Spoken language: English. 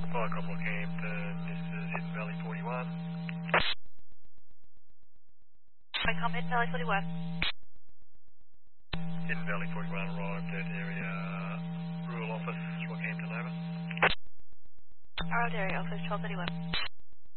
Fire Cromwell Campton, this is Hidden Valley 41. Come Hidden Valley 41. Hidden Valley 41 arrived at area rural office, Rockhampton over. Arrived area office 1231.